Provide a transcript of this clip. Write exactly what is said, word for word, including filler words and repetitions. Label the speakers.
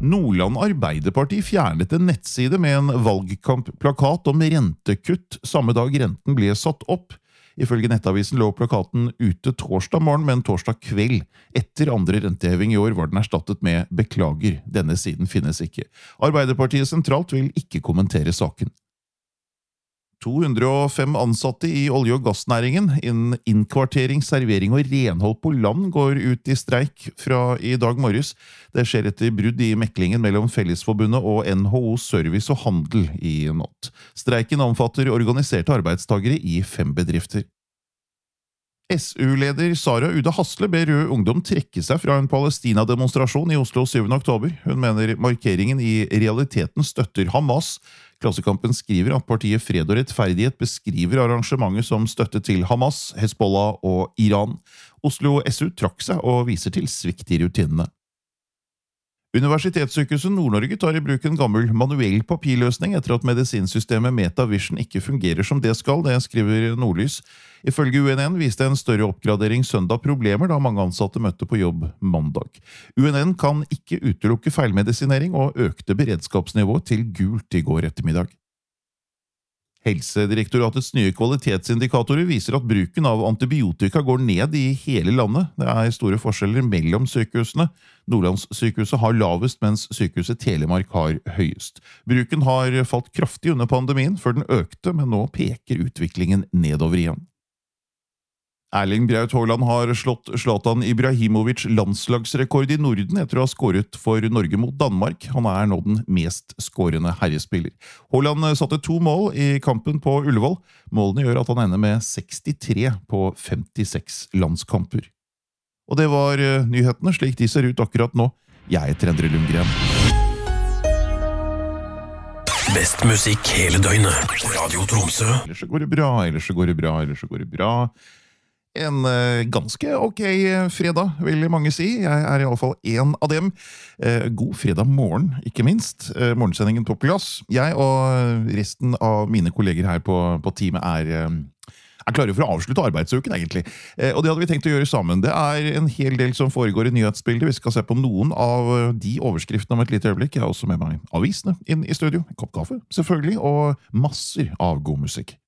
Speaker 1: Nordland Arbeiderparti fjernet en nettside med en valgkampplakat om rentekutt samme dag renten ble satt opp. Ifølge nettavisen lå plakaten ute torsdag morgen, men torsdag kveld etter andre renteheving i år var den erstattet med «Beklager, denne siden finnes ikke». Arbeiderpartiet sentralt vil ikke kommentere saken. to hundre og fem ansatte i olje- og gassnæringen innen innkvartering, servering og renhold på land går ut i streik fra i dag morges. Det skjer etter brudd i meklingen mellom Fellesforbundet og N H O Service og Handel i natt. Streiken omfatter organiserte arbeidstagere i fem bedrifter. S U-leder Sara Ude Hasle ber Rød Ungdom trekke seg fra en Palestina-demonstrasjon i Oslo syvende oktober. Hun mener markeringen i realiteten støtter Hamas. Klassekampen skriver at partiet Fred og Rettferdighet beskriver arrangementet som støtte til Hamas, Hezbollah og Iran. Oslo S U trakk seg og viser til svikt i rutinene. Universitetssykehuset Nord-Norge tar i bruk en gammel manuell papirløsning etter at medisinsystemet MetaVision ikke fungerer som det skal, det skriver Nordlys. Ifølge U N N viste en større oppgradering søndag problemer da mange ansatte møtte på jobb mandag. U N N kan ikke utelukke feilmedisinering og økte beredskapsnivå til gult i går ettermiddag. Helsedirektoratets nye kvalitetsindikatorer viser at bruken av antibiotika går ned i hele landet. Det er store forskjeller mellom sykehusene. Nordlandssykehuset har lavest, mens sykehuset Telemark har høyest. Bruken har falt kraftig under pandemien før den økte, men nå peker utviklingen nedover igjen. Erling Braut Haaland har slått Zlatan Ibrahimovic landslagsrekord i Norden etter å ha skåret for Norge mot Danmark. Han er nå den mest skårende herrespiller. Haaland satte to mål i kampen på Ullevål. Målene gjør at han ender med sekstitre på femtiseks landskamper. Og det var nyhetene slik de ser ut akkurat nå. Jeg heter Endre Lundgren.
Speaker 2: Best musikk hele døgnet. Radio Tromsø.
Speaker 1: Ellers så går det bra, ellers så går det bra, ellers så går det bra. En uh, ganske ok fredag, vil mange si. Jeg er i alle fall en av dem. Uh, god fredag morgen, ikke minst. Uh, morgensendingen på plass. Jeg og resten av mine kolleger her på, på teamet er, uh, er klare for å avslutte arbeidsuken, egentlig. Uh, og det hadde vi tenkt å gjøre sammen. Det er en hel del som foregår i nyhetsbildet. Vi skal se på noen av de overskriftene om et lite øyeblikk. Jeg har også med meg avisene inn i studio. En kopp kaffe, selvfølgelig, og masser av god musikk.